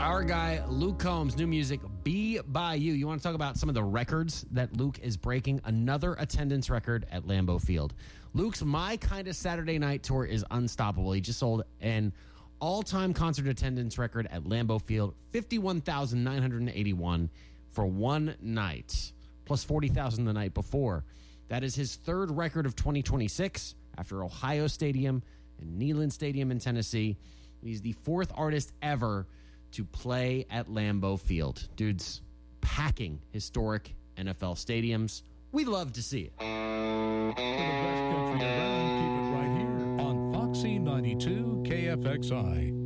Our guy, Luke Combs, new music, Be By You. You want to talk about some of the records that Luke is breaking? Another attendance record at Lambeau Field. Luke's My Kinda Saturday Night tour is unstoppable. He just sold an all-time concert attendance record at Lambeau Field, 51,981 for one night, plus 40,000 the night before. That is his third record of 2026 after Ohio Stadium and Neyland Stadium in Tennessee. He's the fourth artist ever to play at Lambeau Field. Dude's packing historic NFL stadiums. We love to see it. For the best country around, keep it right here on Foxy 92 KFXI.